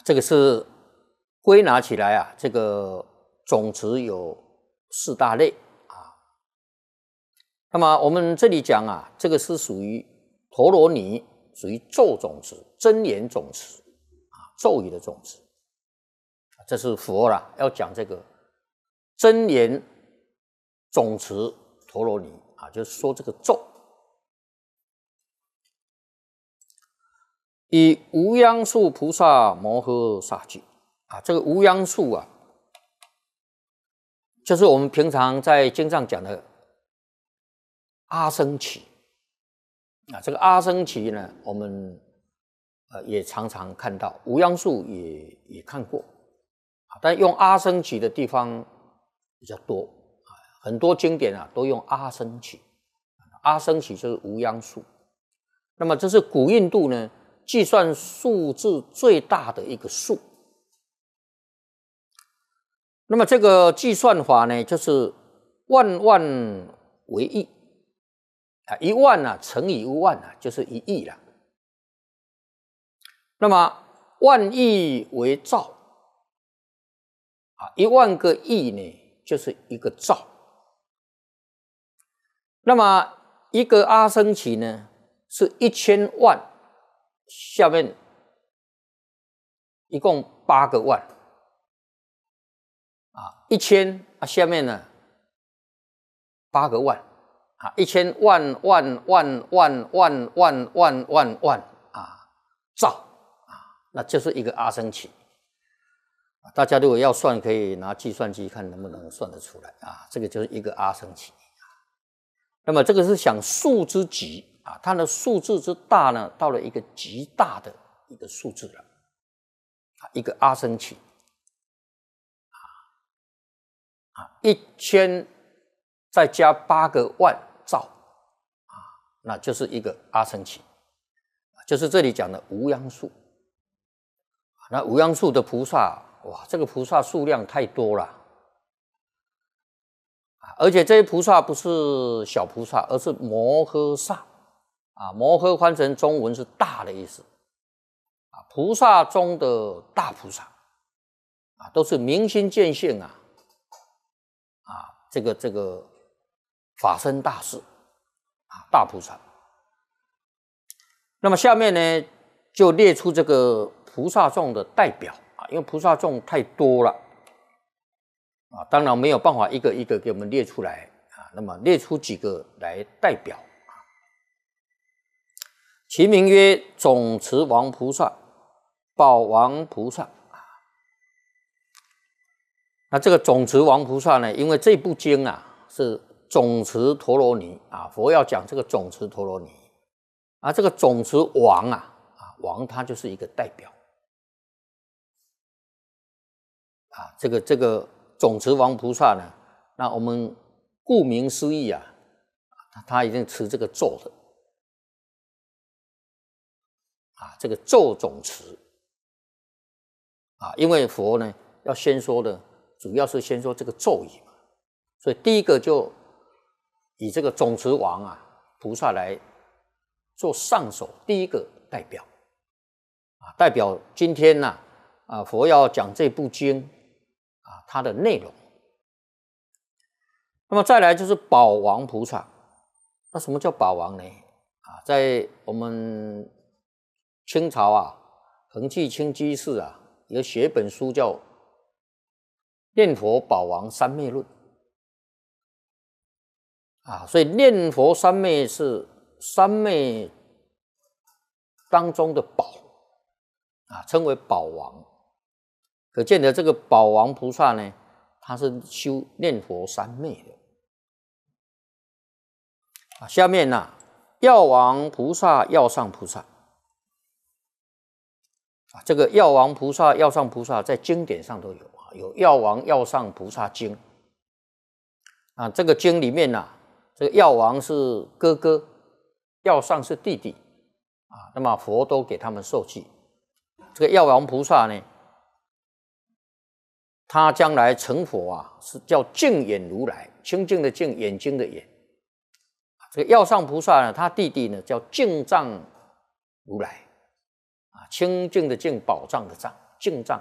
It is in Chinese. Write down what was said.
这个是归纳起来啊，这个总持有4大类啊。那么我们这里讲啊，这个是属于陀罗尼，属于咒总持、真言总持啊，咒语的总持。这是佛啦，要讲这个真言总持陀罗尼啊，就是说这个咒。以无央数菩萨摩诃萨句啊，这个无央数啊，就是我们平常在经上讲的阿僧祇啊。这个阿僧祇呢，我们也常常看到，无央数也看过啊，但用阿僧祇的地方比较多啊，很多经典啊都用阿僧祇，阿僧祇就是无央数。那么这是古印度呢计算数字最大的一个数。那么这个计算法呢，就是万万为亿啊，1万啊乘以1万啊，就是1亿了。那么万亿为兆啊，1万个亿呢就是1个兆。那么一个阿僧祇呢是1000万，下面一共8个万啊，1000啊，下面呢8个万啊，1000万万万万万万万万万啊兆啊，那就是一个阿僧祇。大家如果要算，可以拿计算机看能不能算得出来啊。这个就是一个阿僧祇。那么这个是想数之极啊，它的数字之大呢，到了一个极大的一个数字了啊，一个阿僧祇啊，1000再加8个万兆啊，那就是一个阿僧祇，就是这里讲的无央数。那无央数的菩萨，哇，这个菩萨数量太多了。而且这些菩萨不是小菩萨，而是摩诃萨啊。摩诃翻成中文是大的意思啊，菩萨中的大菩萨啊，都是明心见性啊，这个法身大士啊，大菩萨。那么下面呢，就列出这个菩萨众的代表啊，因为菩萨众太多了啊，当然没有办法一个一个给我们列出来啊。那么列出几个来代表啊，其名曰总持王菩萨、宝王菩萨啊。那这个总持王菩萨呢，因为这部经啊是总持陀罗尼啊，佛要讲这个总持陀罗尼啊，这个总持王啊，王他就是一个代表啊，这个总持王菩萨呢，那我们顾名思义啊，他一定持这个咒的啊，这个咒总持啊，因为佛呢要先说的，主要是先说这个咒语嘛，所以第一个就以这个总持王啊菩萨来做上首，第一个代表啊，代表今天呢佛要讲这部经啊它的内容。那么再来就是宝王菩萨。那什么叫宝王呢？啊，在我们清朝啊，恒济清居士啊，有写一本书叫《念佛宝王三昧论》啊，所以念佛三昧是三昧当中的宝啊，称为宝王。可见的这个宝王菩萨呢，他是修念佛三昧的。下面呢，药王菩萨、药上菩萨啊，这个药王菩萨、药上菩萨在经典上都有啊，有药王、药上菩萨经啊。这个经里面呢，这个药王是哥哥，药上是弟弟啊。那么佛都给他们受记。这个药王菩萨呢，他将来成佛啊，是叫净眼如来，清净的净，眼睛的眼。这个药上菩萨呢，他弟弟呢叫净藏如来啊，清净的净，宝藏的藏， 净障。